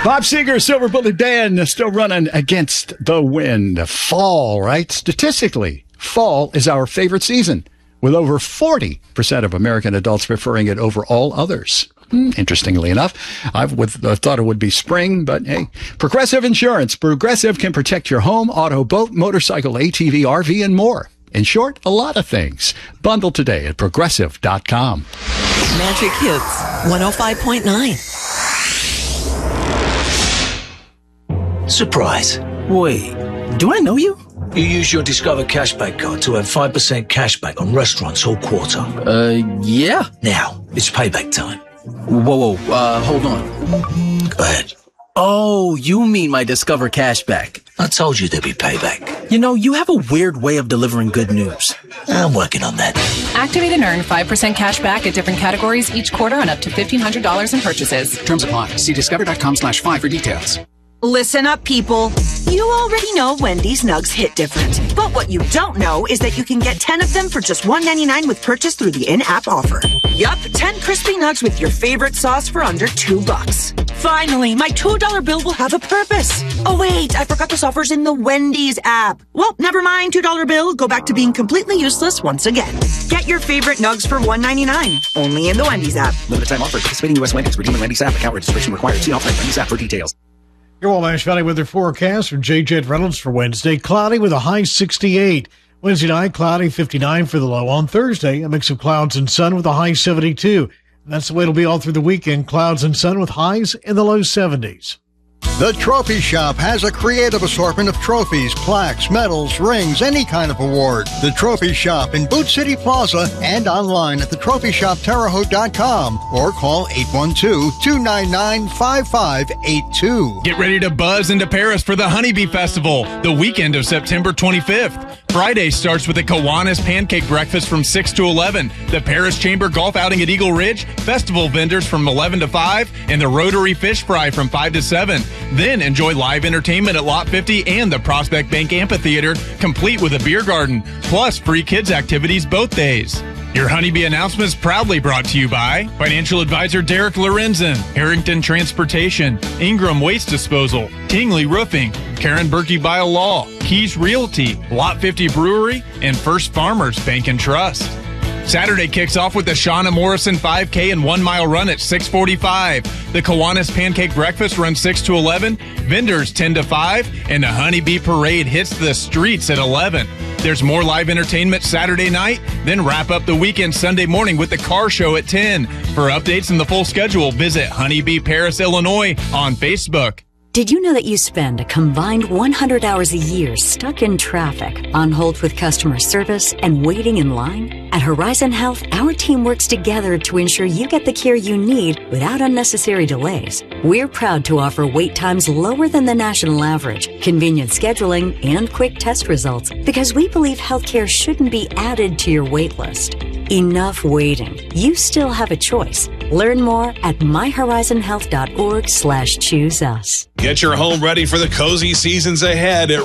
Bob Seger, Silver Bullet Dan, still running against the wind. Fall, right? Statistically, fall is our favorite season, with over 40% of American adults preferring it over all others. Interestingly enough, I thought it would be spring, but hey, Progressive Insurance. Progressive can protect your home, auto, boat, motorcycle, ATV, RV, and more. In short, a lot of things. Bundle today at Progressive.com. Magic Hits 105.9. Surprise. Wait, do I know you? You use your Discover Cashback card to have 5% cashback on restaurants all quarter. Yeah. Now, it's payback time. Whoa, hold on. Go ahead. Oh, you mean my Discover Cashback. I told you there'd be payback. You know, you have a weird way of delivering good news. I'm working on that. Activate and earn 5% cash back at different categories each quarter on up to $1,500 in purchases. Terms apply. See discover.com/5 for details. Listen up, people. You already know Wendy's nugs hit different. But what you don't know is that you can get 10 of them for just $1.99 with purchase through the in-app offer. Yup, 10 crispy nugs with your favorite sauce for under $2. Finally, my $2 bill will have a purpose. Oh wait, I forgot this offer's in the Wendy's app. Well, never mind, $2 bill. Go back to being completely useless once again. Get your favorite nugs for $1.99. Only in the Wendy's app. Limited time offer. Participating U.S. Wendy's. Redeem the Wendy's app. Account registration required. See offer at Wendy's app for details. Your Wabash Valley weather forecast from J.J. Reynolds for Wednesday. Cloudy with a high 68. Wednesday night, cloudy, 59 for the low. On Thursday, a mix of clouds and sun with a high 72. And that's the way it'll be all through the weekend. Clouds and sun with highs in the low 70s. The Trophy Shop has a creative assortment of trophies, plaques, medals, rings, any kind of award. The Trophy Shop in Boot City Plaza and online at thetrophyshopterrehaute.com or call 812-299-5582. Get ready to buzz into Paris for the Honeybee Festival, the weekend of September 25th. Friday starts with the Kiwanis Pancake Breakfast from 6 to 11, the Paris Chamber Golf Outing at Eagle Ridge, festival vendors from 11 to 5, and the Rotary Fish Fry from 5 to 7. Then enjoy live entertainment at Lot 50 and the Prospect Bank Amphitheater, complete with a beer garden, plus free kids activities both days. Your Honeybee announcements proudly brought to you by financial advisor Derek Lorenzen, Harrington Transportation, Ingram Waste Disposal, Tingley Roofing, Karen Berkey Bio Law, Keys Realty, Lot 50 Brewery, and First Farmers Bank and Trust. Saturday kicks off with the Shauna Morrison 5K and 1 mile run at 6:45. The Kiwanis Pancake Breakfast runs 6 to 11, vendors 10 to 5, and the Honeybee Parade hits the streets at 11. There's more live entertainment Saturday night, then wrap up the weekend Sunday morning with the car show at 10. For updates and the full schedule, visit Honeybee Paris, Illinois on Facebook. Did you know that you spend a combined 100 hours a year stuck in traffic, on hold with customer service, and waiting in line? At Horizon Health, our team works together to ensure you get the care you need without unnecessary delays. We're proud to offer wait times lower than the national average, convenient scheduling, and quick test results, because we believe healthcare shouldn't be added to your wait list. Enough waiting. You still have a choice. Learn more at myhorizonhealth.org/choose us. Get your home ready for the cozy seasons ahead at